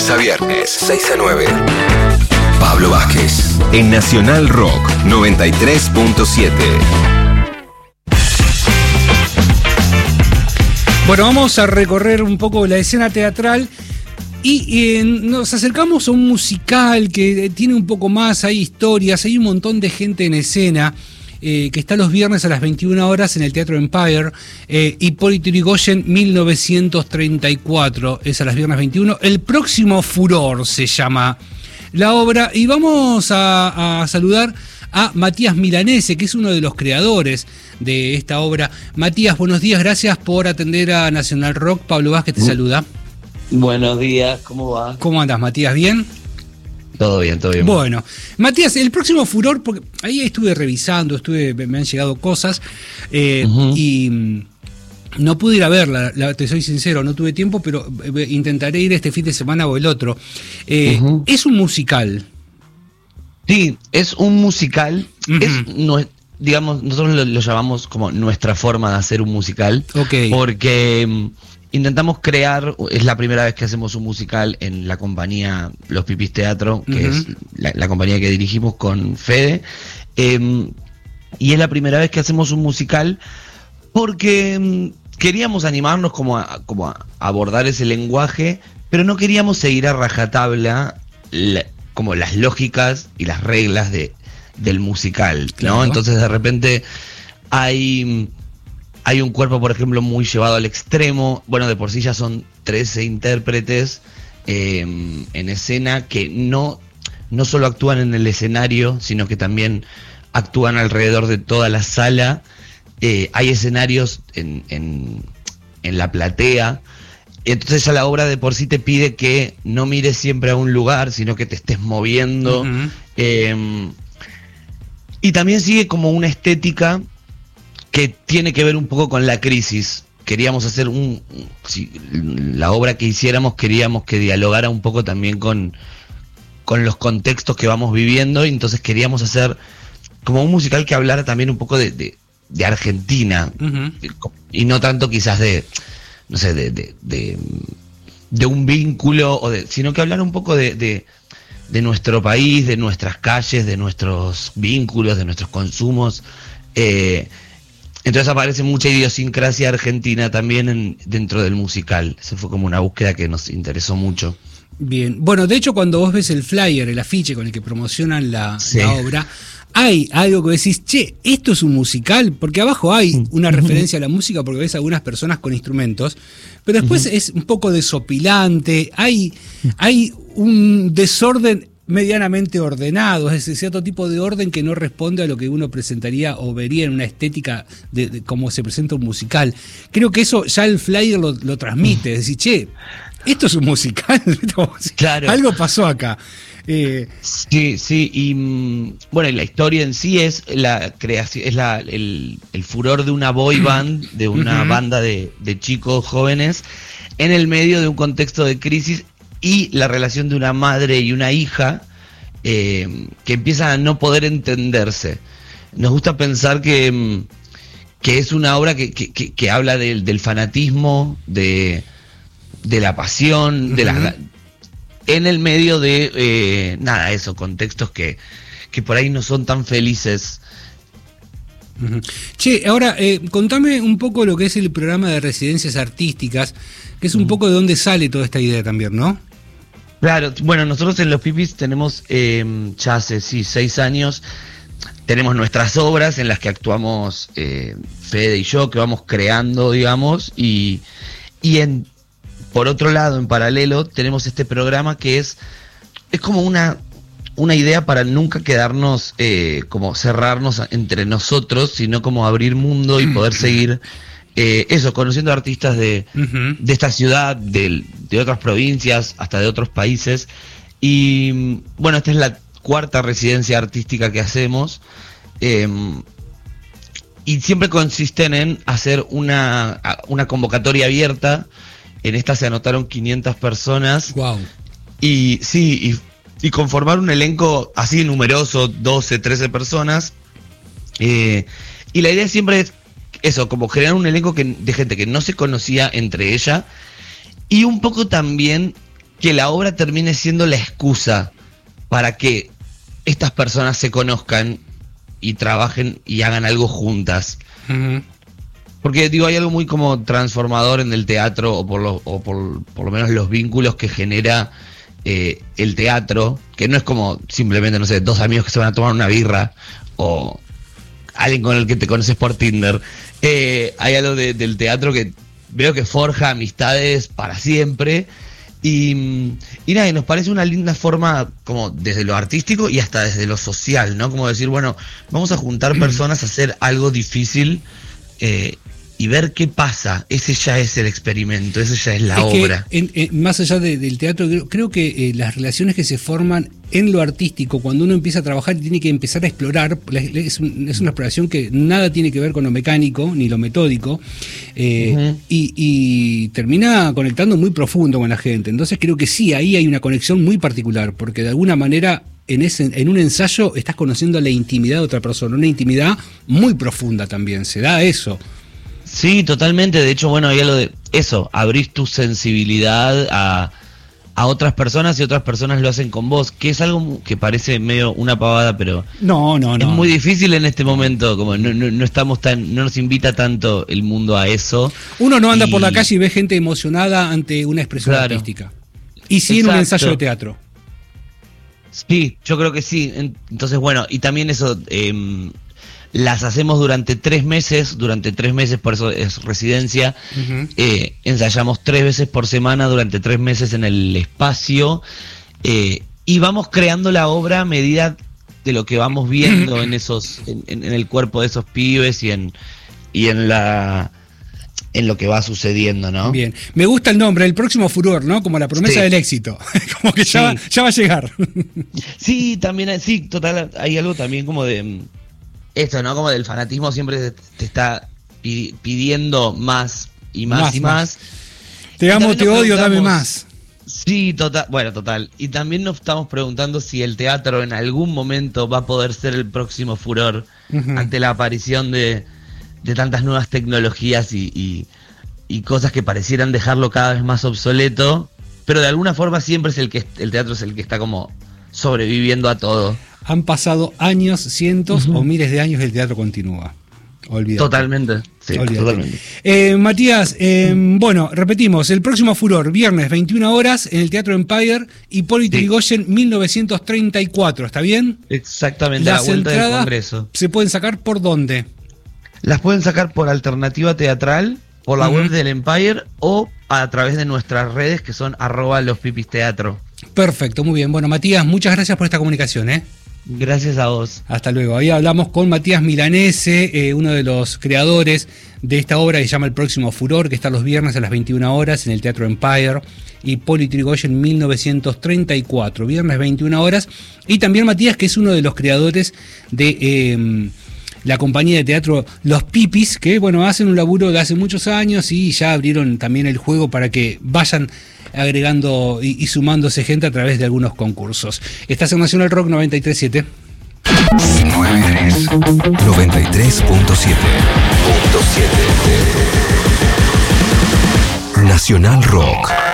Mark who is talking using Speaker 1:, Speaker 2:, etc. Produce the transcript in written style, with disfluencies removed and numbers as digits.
Speaker 1: lunes a viernes, 6 a 9. Pablo Vázquez, en Nacional Rock 93.7.
Speaker 2: Bueno, vamos a recorrer un poco la escena teatral y nos acercamos a un musical que tiene un poco más, hay historias, hay un montón de gente en escena. Que está los viernes a las 21 horas en el Teatro Empire, Hipólito Yrigoyen 1934, es a las viernes 21. El próximo furor se llama la obra, y vamos a saludar a Matías Milanese, que es uno de los creadores de esta obra. Matías, buenos días, gracias por atender a Nacional Rock. Pablo Vázquez te saluda.
Speaker 3: Buenos días, ¿cómo va?
Speaker 2: ¿Cómo andas, Matías? ¿Bien?
Speaker 3: Todo bien, todo bien.
Speaker 2: Bueno, Matías, el próximo furor, porque ahí estuve revisando, me han llegado cosas y no pude ir a verla, te soy sincero, no tuve tiempo, pero intentaré ir este fin de semana o el otro. Es un musical.
Speaker 3: Sí, es un musical. Digamos, nosotros lo llamamos como nuestra forma de hacer un musical.
Speaker 2: Okay.
Speaker 3: Porque intentamos crear, es la primera vez que hacemos un musical en la compañía Los Pipis Teatro, que es la compañía que dirigimos con Fede, y es la primera vez que hacemos un musical porque queríamos animarnos como a abordar ese lenguaje, pero no queríamos seguir a rajatabla como las lógicas y las reglas del musical, ¿no?
Speaker 2: Claro. Entonces
Speaker 3: de repente hay un cuerpo, por ejemplo, muy llevado al extremo. Bueno, de por sí ya son 13 intérpretes en escena que no solo actúan en el escenario, sino que también actúan alrededor de toda la sala. Hay escenarios en la platea. Entonces ya la obra de por sí te pide que no mires siempre a un lugar, sino que te estés moviendo. Y también sigue como una estética que tiene que ver un poco con la crisis. Queríamos hacer la obra que hiciéramos, queríamos que dialogara un poco también con los contextos que vamos viviendo, y entonces queríamos hacer como un musical que hablara también un poco de Argentina, y no tanto quizás de un vínculo, sino que hablar un poco de nuestro país, de nuestras calles, de nuestros vínculos, de nuestros consumos. Entonces aparece mucha idiosincrasia argentina también dentro del musical. Eso fue como una búsqueda que nos interesó mucho.
Speaker 2: Bien, bueno, de hecho cuando vos ves el flyer, el afiche con el que promocionan la obra, hay algo que decís, che, esto es un musical, porque abajo hay una referencia a la música, porque ves algunas personas con instrumentos, pero después es un poco desopilante, hay un desorden medianamente ordenado, es decir, cierto tipo de orden que no responde a lo que uno presentaría o vería en una estética de cómo se presenta un musical. Creo que eso ya el flyer lo transmite, es decir, che, esto es un musical. Claro. Algo pasó acá.
Speaker 3: Sí, y bueno, y la historia en sí es la creación, es el furor de una boy band, de una banda de chicos jóvenes en el medio de un contexto de crisis, y la relación de una madre y una hija que empiezan a no poder entenderse. Nos gusta pensar que es una obra que habla del fanatismo, de la pasión, en el medio de contextos que por ahí no son tan felices.
Speaker 2: Che, ahora contame un poco lo que es el programa de residencias artísticas, que es un poco de dónde sale toda esta idea también, ¿no?
Speaker 3: Claro, bueno, nosotros en Los Pipis tenemos ya hace 6 años, tenemos nuestras obras en las que actuamos Fede y yo, que vamos creando, digamos, y por otro lado, en paralelo, tenemos este programa que es como una idea para nunca quedarnos, como cerrarnos entre nosotros, sino como abrir mundo y poder seguir conociendo artistas de esta ciudad, de otras provincias, hasta de otros países. Y bueno, esta es la 4ª residencia artística que hacemos, y siempre consisten en hacer una convocatoria abierta. En esta se anotaron 500 personas.
Speaker 2: Wow.
Speaker 3: Y sí, y conformar un elenco así numeroso, 12, 13 personas. Y la idea siempre es eso, como crear un elenco de gente que no se conocía entre ella, y un poco también que la obra termine siendo la excusa para que estas personas se conozcan y trabajen y hagan algo juntas.
Speaker 2: Uh-huh.
Speaker 3: Porque digo, hay algo muy como transformador en el teatro, o por lo menos los vínculos que genera el teatro, que no es como simplemente, no sé, dos amigos que se van a tomar una birra, o alguien con el que te conoces por Tinder. Hay algo del teatro que veo que forja amistades para siempre. Y nada, y nos parece una linda forma, como desde lo artístico y hasta desde lo social, ¿no? Como decir, bueno, vamos a juntar personas a hacer algo difícil y ver qué pasa. Ese ya es el experimento, esa ya es la obra.
Speaker 2: Más allá del teatro, creo que las relaciones que se forman en lo artístico, cuando uno empieza a trabajar y tiene que empezar a explorar, es una exploración que nada tiene que ver con lo mecánico ni lo metódico, y termina conectando muy profundo con la gente. Entonces creo que sí, ahí hay una conexión muy particular, porque de alguna manera en un ensayo estás conociendo la intimidad de otra persona, una intimidad muy profunda también, se da eso.
Speaker 3: Sí, totalmente. De hecho, bueno, hay algo de eso, abrís tu sensibilidad a otras personas y otras personas lo hacen con vos, que es algo que parece medio una pavada, pero
Speaker 2: no.
Speaker 3: Es muy difícil en este momento, como no estamos no nos invita tanto el mundo a eso.
Speaker 2: Uno no anda por la calle y ve gente emocionada ante una expresión artística. Y sí, en un ensayo de teatro.
Speaker 3: Sí, yo creo que sí. Entonces, bueno, y también eso, las hacemos durante 3 meses, por eso es residencia. Uh-huh. Ensayamos 3 veces por semana durante 3 meses en el espacio, y vamos creando la obra a medida de lo que vamos viendo en el cuerpo de esos pibes y en lo que va sucediendo, ¿no?
Speaker 2: Bien, me gusta el nombre, el próximo furor, ¿no? Como la promesa del éxito, como que ya va a llegar.
Speaker 3: Sí, también, sí, total, hay algo también como de esto, ¿no? Como del fanatismo siempre te está pidiendo más y más y más.
Speaker 2: Te amo, te odio, dame más.
Speaker 3: Sí, total. Y también nos estamos preguntando si el teatro en algún momento va a poder ser el próximo furor ante la aparición de tantas nuevas tecnologías y cosas que parecieran dejarlo cada vez más obsoleto, pero de alguna forma siempre es el teatro es el que está como sobreviviendo a todo.
Speaker 2: Han pasado años, cientos o miles de años y el teatro continúa. Olvídate.
Speaker 3: Totalmente. Sí,
Speaker 2: totalmente. Matías, bueno, repetimos, el próximo furor, viernes 21 horas en el Teatro Empire, Hipólito Yrigoyen 1934, ¿está bien?
Speaker 3: Exactamente, la vuelta del Congreso.
Speaker 2: ¿Se pueden sacar por dónde?
Speaker 3: Las pueden sacar por Alternativa Teatral, por la web del Empire o a través de nuestras redes que son @lospipisteatro.
Speaker 2: Perfecto, muy bien. Bueno, Matías, muchas gracias por esta comunicación,
Speaker 3: Gracias a vos.
Speaker 2: Hasta luego. Ahí hablamos con Matías Milanese, uno de los creadores de esta obra que se llama El Próximo Furor, que está los viernes a las 21 horas en el Teatro Empire, Hipólito Yrigoyen 1934, viernes 21 horas. Y también Matías, que es uno de los creadores de la compañía de teatro Los Pipis, que bueno, hacen un laburo de hace muchos años y ya abrieron también el juego para que vayan agregando y sumándose gente a través de algunos concursos. Estás en Nacional Rock 93.7.
Speaker 1: 93.7. Nacional Rock.